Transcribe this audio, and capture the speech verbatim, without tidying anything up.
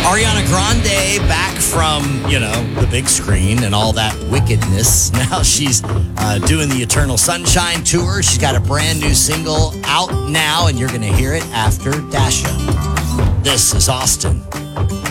Ariana Grande back from, you know, the big screen and all that wickedness. Now she's uh, doing the Eternal Sunshine Tour. She's got a brand new single out now, and you're going to hear it after Dasha. This is Austin.